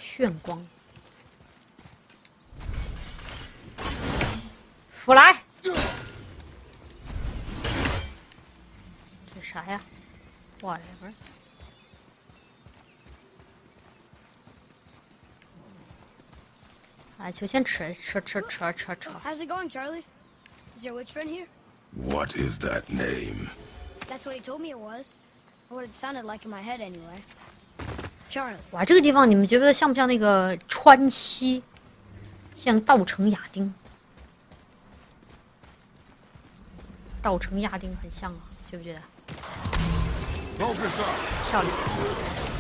炫光，弗莱，这啥呀 ？whatever。哎，就先吃。 How's it going, Charlie? Is your witch friend here? What is that name? That's what he told me it was. Or what it sounded like in my head, anyway. Charlie. 哇，这个地方你们觉得像不像那个川西？像稻城亚丁。稻城亚丁很像啊，觉不觉得？漂亮。